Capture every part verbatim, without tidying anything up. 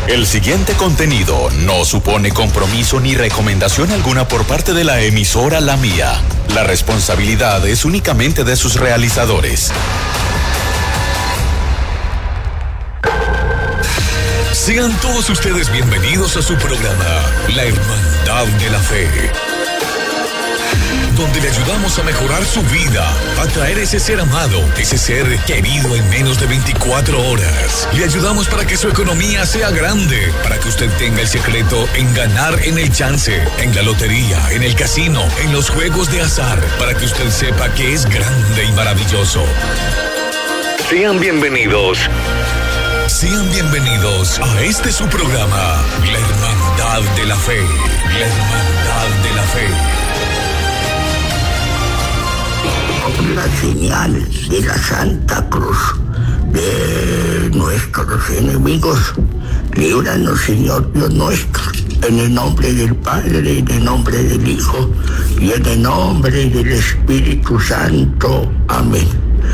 El siguiente contenido no supone compromiso ni recomendación alguna por parte de la emisora La Mía. La responsabilidad es únicamente de sus realizadores. Sean todos ustedes bienvenidos a su programa, La Hermandad de la Fe, donde le ayudamos a mejorar su vida, a traer ese ser amado, ese ser querido en menos de veinticuatro horas. Le ayudamos para que su economía sea grande, para que usted tenga el secreto en ganar en el chance, en la lotería, en el casino, en los juegos de azar, para que usted sepa que es grande y maravilloso. Sean bienvenidos. Sean bienvenidos a este su programa, La Hermandad de la Fe, La Hermandad de la Fe. Las señales de la Santa Cruz de nuestros enemigos, líbranos, Señor Dios nuestro, en el nombre del Padre, en el nombre del Hijo y en el nombre del Espíritu Santo. Amén.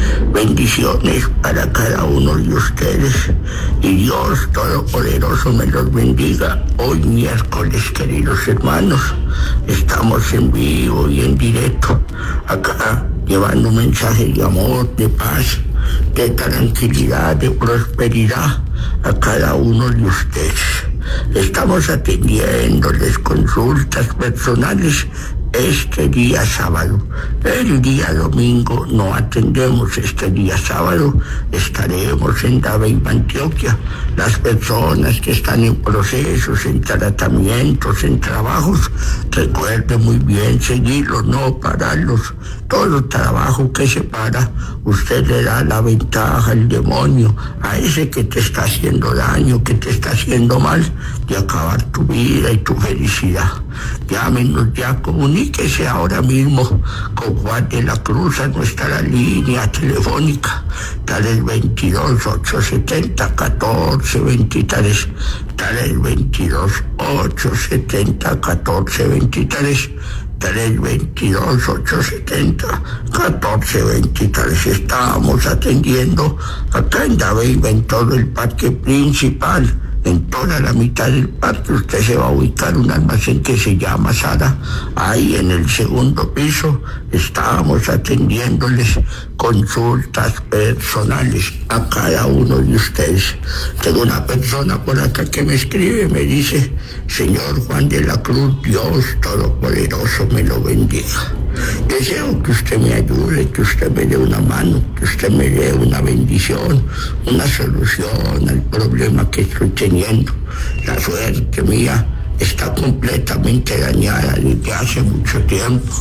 Bendiciones para cada uno de ustedes y Dios Todopoderoso me los bendiga. Hoy miércoles, queridos hermanos, estamos en vivo y en directo acá llevando un mensaje de amor, de paz, de tranquilidad, de prosperidad a cada uno de ustedes. Estamos atendiéndoles consultas personales este día sábado. El día domingo no atendemos. Este día sábado estaremos en David, Antioquia. Las personas que están en procesos, en tratamientos, en trabajos, recuerden muy bien seguirlos, no pararlos. Todo trabajo que se para, usted le da la ventaja al demonio, a ese que te está haciendo daño, que te está haciendo mal, de acabar tu vida y tu felicidad. Llámenos ya, comuníquese ahora mismo con Juan de la Cruz a nuestra línea telefónica, tal el veintidós, ochocientos setenta, catorce veintitrés, tal el veintidós, ochocientos setenta, catorce veintitrés, tres veintidós, ochocientos setenta, catorce veintitrés. Estamos atendiendo acá en David, en todo el parque principal. En toda la mitad del parque usted se va a ubicar un almacén que se llama Sara. Ahí en el segundo piso estamos atendiéndoles consultas personales a cada uno de ustedes. Tengo una persona por acá que me escribe, me dice: señor Juan de la Cruz, Dios Todopoderoso me lo bendiga. Deseo que usted me ayude, que usted me dé una mano, que usted me dé una bendición, una solución al problema que estoy teniendo. La suerte mía está completamente dañada desde hace mucho tiempo.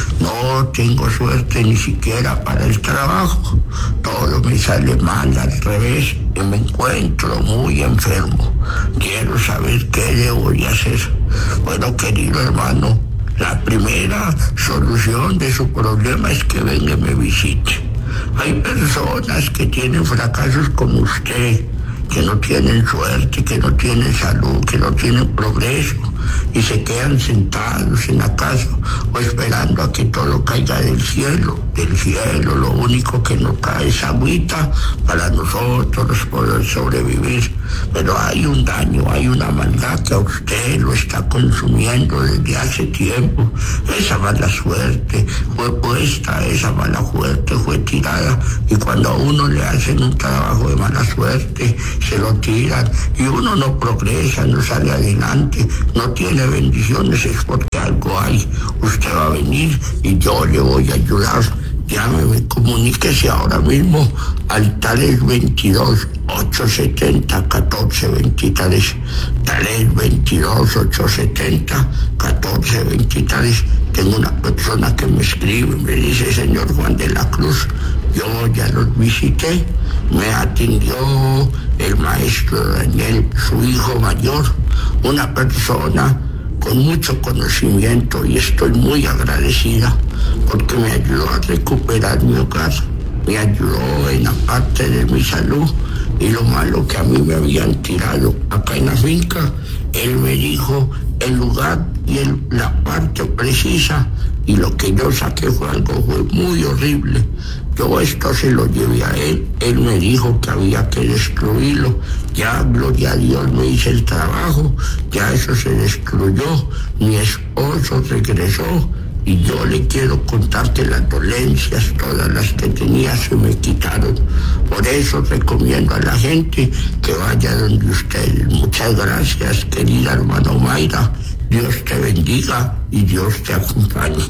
No tengo suerte ni siquiera para el trabajo. Todo me sale mal, al revés, y me encuentro muy enfermo. Quiero saber qué debo de hacer. Bueno, querido hermano, la primera solución de su problema es que venga y me visite. Hay personas que tienen fracasos como usted, que no tienen suerte, que no tienen salud, que no tienen progreso y se quedan sentados en la casa o esperando a que todo caiga del cielo. Del cielo lo único que nos cae es agüita para nosotros poder sobrevivir. Pero hay un daño, hay una maldad que a usted lo está consumiendo desde hace tiempo. Esa mala suerte fue puesta, esa mala suerte fue tirada, y cuando a uno le hacen un trabajo de mala suerte, se lo tiran y uno no progresa, no sale adelante, no tiene bendiciones, es porque algo hay. Usted va a venir y yo le voy a ayudar. Llámeme, comuníquese ahora mismo al tales veintidós, ochocientos setenta, catorce veintitrés, tales veintidós, ochocientos setenta, catorce veintitrés. Tengo una persona que me escribe, me dice: señor Juan de la Cruz, yo ya los visité, me atendió el maestro Daniel, su hijo mayor, una persona con mucho conocimiento, y estoy muy agradecida porque me ayudó a recuperar mi hogar, me ayudó en la parte de mi salud y lo malo que a mí me habían tirado acá en la finca. Él me dijo el lugar y el, la parte precisa, y lo que yo saqué fue algo fue muy horrible. Yo esto se lo llevé a él, él me dijo que había que destruirlo, Ya, gloria a Dios, me hice el trabajo, ya eso se destruyó, mi esposo regresó y yo le quiero contar que las dolencias, todas las que tenía, se me quitaron. Por eso recomiendo a la gente que vaya donde ustedes. Muchas gracias, querida hermano Mayra. Dios te bendiga y Dios te acompañe.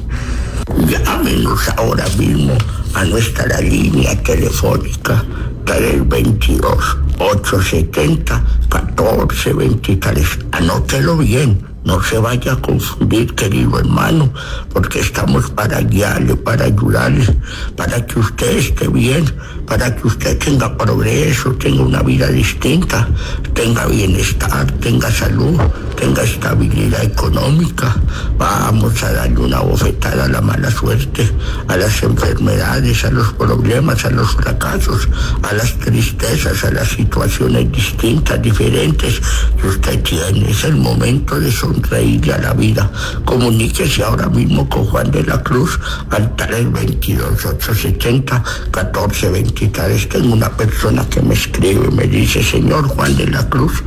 Llámenos ahora mismo a nuestra línea telefónica tres veintidós, ochocientos setenta, catorce veintitrés. Anótelo bien, no se vaya a confundir, querido hermano, porque estamos para guiarle, para ayudarle, para que usted esté bien, para que usted tenga progreso, tenga una vida distinta, tenga bienestar, tenga salud, tenga estabilidad económica. Vamos a darle una bofetada a la mala suerte, a las enfermedades, a los problemas, a los fracasos, a las tristezas, a las situaciones distintas, diferentes que usted tiene. Es el momento de sonreírle a la vida. Comuníquese ahora mismo con Juan de la Cruz al tres veintidós, ochocientos setenta, catorce veintitrés. Tengo una persona que me escribe y me dice: señor Juan de la Cruz,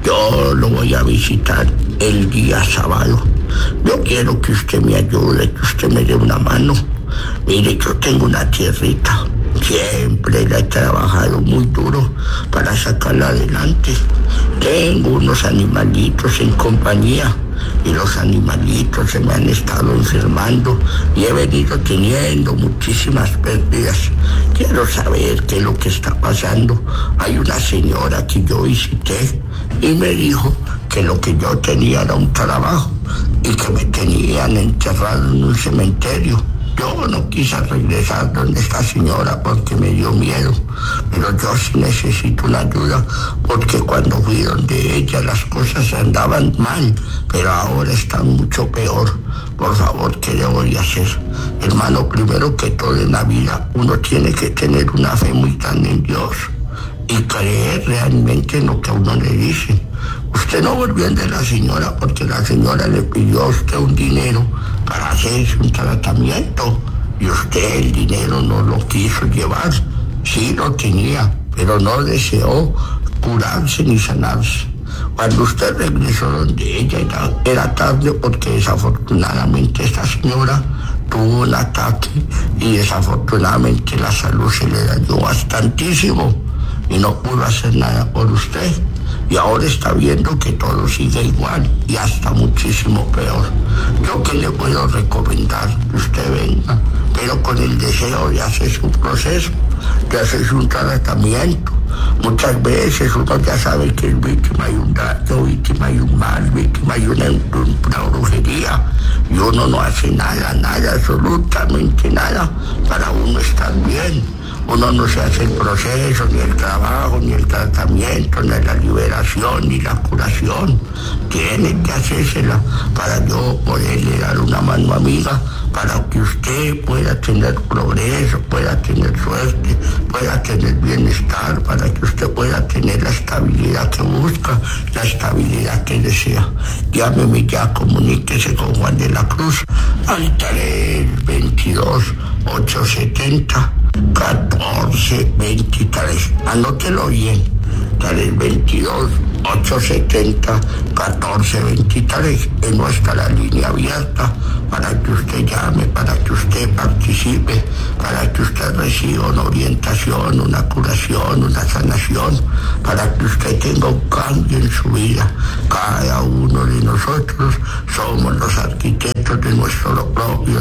yo lo voy a visitar el día sábado. Yo quiero que usted me ayude, que usted me dé una mano. Mire, yo tengo una tierrita, siempre la he trabajado muy duro para sacarla adelante. Tengo unos animalitos en compañía y los animalitos se me han estado enfermando y he venido teniendo muchísimas pérdidas. Quiero saber qué es lo que está pasando. Hay una señora que yo visité y me dijo que lo que yo tenía era un trabajo y que me tenían enterrado en un cementerio. Yo no quise regresar donde esta señora porque me dio miedo, pero yo sí necesito una ayuda, porque cuando fui donde ella las cosas andaban mal, pero ahora están mucho peor. Por favor, ¿qué le voy a hacer? Hermano, primero que todo en la vida, uno tiene que tener una fe muy grande en Dios y creer realmente en lo que a uno le dicen. Usted no volvió de la señora porque la señora le pidió a usted un dinero para hacerse un tratamiento y usted el dinero no lo quiso llevar. Sí lo tenía, pero no deseó curarse ni sanarse. Cuando usted regresó donde ella era, era tarde, porque desafortunadamente esta señora tuvo un ataque y desafortunadamente la salud se le dañó bastantísimo y no pudo hacer nada por usted. Y ahora está viendo que todo sigue igual y hasta muchísimo peor. Yo que le puedo recomendar que usted venga, pero con el deseo de hacerse un proceso, de hacerse un tratamiento. Muchas veces uno ya sabe que es víctima de un daño, víctima de un mal, víctima de una, una brujería, y uno no hace nada, nada, absolutamente nada para uno estar bien. Uno no se hace el proceso, ni el trabajo, ni el tratamiento, ni la liberación, ni la curación. Tiene que hacérsela para yo poderle dar una mano amiga, para que usted pueda tener progreso, pueda tener suerte, pueda tener bienestar, para que usted pueda tener la estabilidad que busca, la estabilidad que desea. Llámeme ya, comuníquese con Juan de la Cruz al tres veintidós, ochocientos setenta, catorce veintitrés. Anótelo bien, tres veintidós, ochocientos setenta, catorce veintitrés. Es nuestra línea abierta para que usted llame, para que usted participe, para que usted reciba una orientación, una curación, una sanación, para que usted tenga un cambio en su vida. Cada uno de nosotros somos los arquitectos de nuestro propio